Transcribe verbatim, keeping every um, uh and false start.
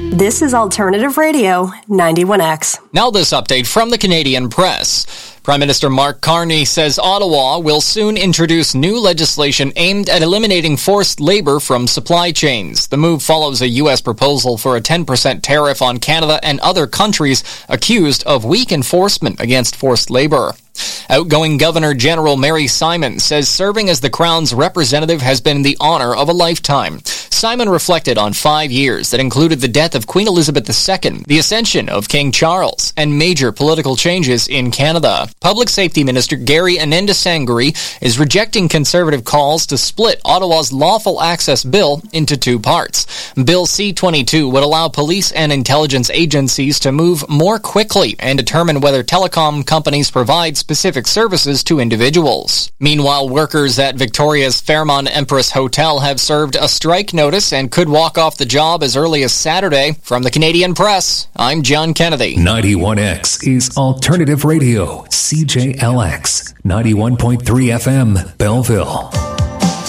This is Alternative Radio, ninety-one X. Now this update from the Canadian Press. Prime Minister Mark Carney says Ottawa will soon introduce new legislation aimed at eliminating forced labor from supply chains. The move follows a U S proposal for a ten percent tariff on Canada and other countries accused of weak enforcement against forced labor. Outgoing Governor General Mary Simon says serving as the Crown's representative has been the honor of a lifetime. Simon reflected on five years that included the death of Queen Elizabeth the Second, the ascension of King Charles, and major political changes in Canada. Public Safety Minister Gary Anindasangri is rejecting Conservative calls to split Ottawa's Lawful Access Bill into two parts. Bill C twenty-two would allow police and intelligence agencies to move more quickly and determine whether telecom companies provide specific services to individuals. Meanwhile, workers at Victoria's Fairmont Empress Hotel have served a strike notice and could walk off the job as early as Saturday. From the Canadian Press, I'm John Kennedy. ninety-one X is Alternative Radio, C J L X, ninety-one point three F M, Belleville.